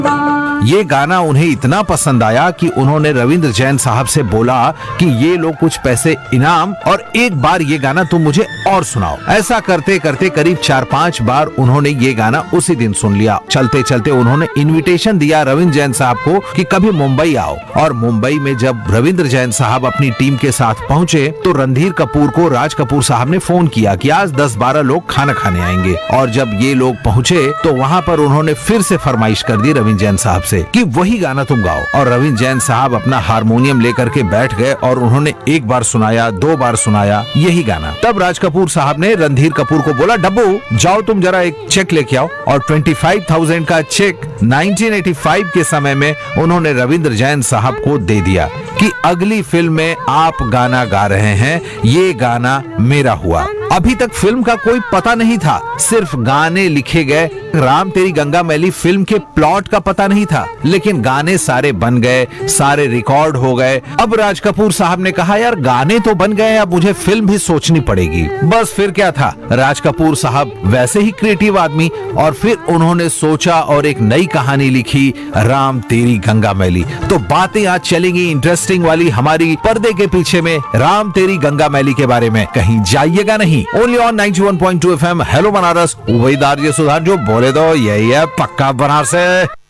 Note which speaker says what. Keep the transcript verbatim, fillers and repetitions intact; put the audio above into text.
Speaker 1: ये गाना उन्हें इतना पसंद आया कि उन्होंने रविंद्र जैन साहब से बोला कि ये लो कुछ पैसे इनाम और एक बार ये गाना तुम मुझे और सुनाओ। ऐसा करते करते करीब चार पांच बार उन्होंने ये गाना उसी दिन सुन लिया। चलते चलते उन्होंने इनविटेशन दिया रविंद्र जैन साहब को कि कभी मुंबई आओ। और मुंबई में जब रविंद्र जैन साहब अपनी टीम के साथ पहुंचे तो रणधीर कपूर को राज कपूर साहब ने फोन किया कि आज दस बारह लोग खाना खाने आएंगे। और जब ये लोग पहुंचे तो वहाँ पर उन्होंने फिर से फरमाइश कर दी रविंद्र जैन साहब से कि वही गाना तुम गाओ। और रविंद्र जैन साहब अपना हारमोनियम लेकर के बैठ गए और उन्होंने एक बार सुनाया, दो बार सुनाया यही गाना। तब राज कपूर साहब ने रणधीर कपूर को बोला, डब्बू जाओ तुम जरा एक चेक लेके आओ। और पच्चीस हज़ार का चेक उन्नीस सौ पचासी के समय में उन्होंने रविंद्र जैन साहब को दे दिया कि अगली फिल्म में आप गाना गा रहे हैं, ये गाना मेरा हुआ। अभी तक फिल्म का कोई पता नहीं था, सिर्फ गाने लिखे गए। राम तेरी गंगा मैली फिल्म के प्लॉट का पता नहीं था, लेकिन गाने सारे बन गए, सारे रिकॉर्ड हो गए। अब राज कपूर साहब ने कहा, यार गाने तो बन गए, अब मुझे फिल्म भी सोचनी पड़ेगी। बस फिर क्या था, राज कपूर साहब वैसे ही क्रिएटिव आदमी, और फिर उन्होंने सोचा और एक नई कहानी लिखी, राम तेरी गंगा मैली। तो बातें आज चलेंगी इंटरेस्टिंग वाली हमारी पर्दे के पीछे में राम तेरी गंगा मैली के बारे में। कहीं जाइएगा नहीं। Only on ninety one point two F M. Hello Banaras, उबैदार ये सुधार जो बोले दो यही है पक्का बनारस है।